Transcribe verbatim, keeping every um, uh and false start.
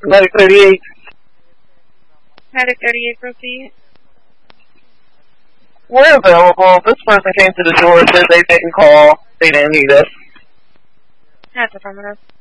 Medic thirty-eight. Medic thirty-eight, proceed. We're available. This person came to the door, said they didn't call. They didn't need us. That's affirmative.